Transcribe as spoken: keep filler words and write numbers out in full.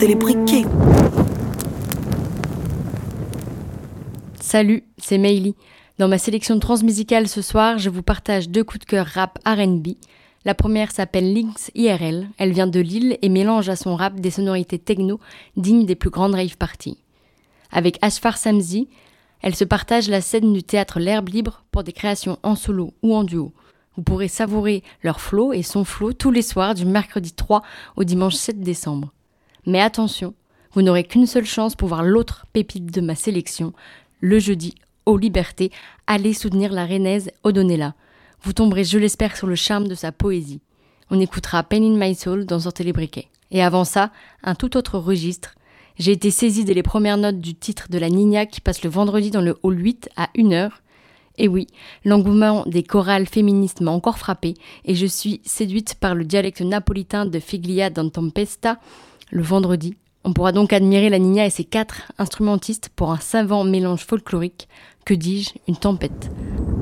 sortez les briquets. Salut, c'est Meili. Dans ma sélection transmusicale ce soir, je vous partage deux coups de cœur rap R and B. La première s'appelle Lynx I R L. Elle vient de Lille et mélange à son rap des sonorités techno dignes des plus grandes rave parties. Avec Ashfar Samzi, elle se partage la scène du théâtre L'Herbe Libre pour des créations en solo ou en duo. Vous pourrez savourer leur flow et son flow tous les soirs du mercredi trois au dimanche sept décembre. Mais attention, vous n'aurez qu'une seule chance pour voir l'autre pépite de ma sélection, le jeudi, aux Libertés. Allez soutenir la rennaise Odonella. Vous tomberez, je l'espère, sur le charme de sa poésie. On écoutera Pain in My Soul dans Sortez les briquets. Et avant ça, un tout autre registre. J'ai été saisie dès les premières notes du titre de la Nina qui passe le vendredi dans le hall huit à une heure. Et oui, l'engouement des chorales féministes m'a encore frappée et je suis séduite par le dialecte napolitain de Figlia dans Tempesta le vendredi. On pourra donc admirer la Nina et ses quatre instrumentistes pour un savant mélange folklorique. Que dis-je, une tempête.